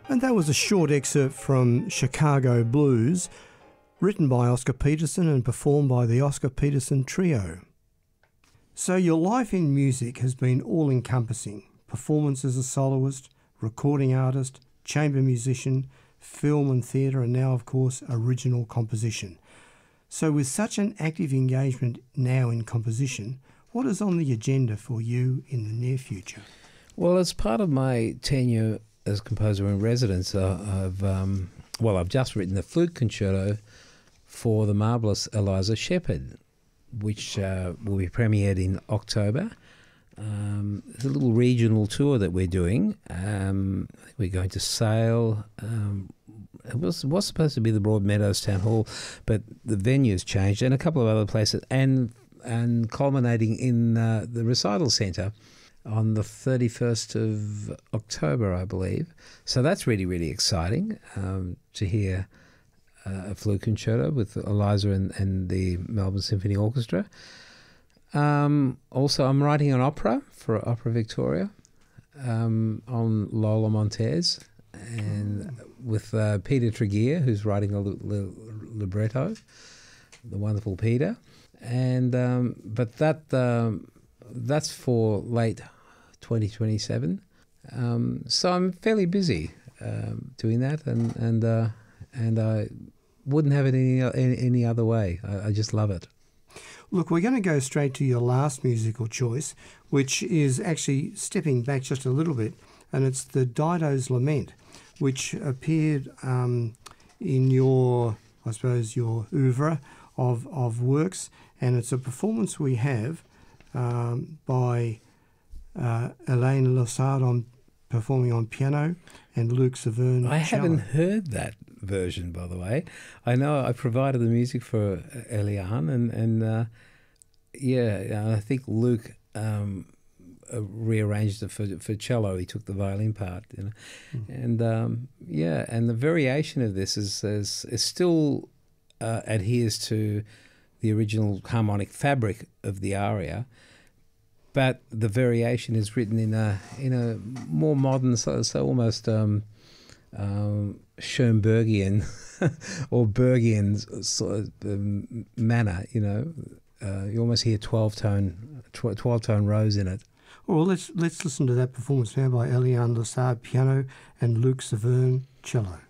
And that was a short excerpt from Chicago Blues, written by Oscar Peterson and performed by the Oscar Peterson Trio. So your life in music has been all-encompassing. Performance as a soloist, recording artist, chamber musician, film and theatre, and now, of course, original composition. So with such an active engagement now in composition, what is on the agenda for you in the near future? Well, as part of my tenure as composer in residence, I've just written the flute concerto for the marvellous Eliza Shepherd, which will be premiered in October. It's a little regional tour that we're doing. We're going to Sale. It was supposed to be the Broadmeadows Town Hall, but the venue's changed, and a couple of other places, and culminating in the Recital Centre on the 31st of October, I believe. So that's really, really exciting to hear a flute concerto with Eliza and the Melbourne Symphony Orchestra. Also, I'm writing an opera for Opera Victoria on Lola Montez, and with Peter Tregear, who's writing a libretto, the wonderful Peter. And but that's for late 2027. So I'm fairly busy doing that, and I wouldn't have it any other way. I just love it. Look, we're going to go straight to your last musical choice, which is actually stepping back just a little bit, and it's the Dido's Lament, which appeared in your oeuvre of works, and it's a performance we have by Elaine Losard performing on piano and Luc Severn cello. I haven't heard that version, by the way. I know I provided the music for Eliane, and I think Luc rearranged it for cello. He took the violin part, and and the variation of this is still adheres to the original harmonic fabric of the aria, but the variation is written in a more modern, so almost Schoenbergian or Bergian sort of manner. You almost hear 12-tone rows in it. Well, let's listen to that performance now by Eliane Losard piano and Luc Severn cello.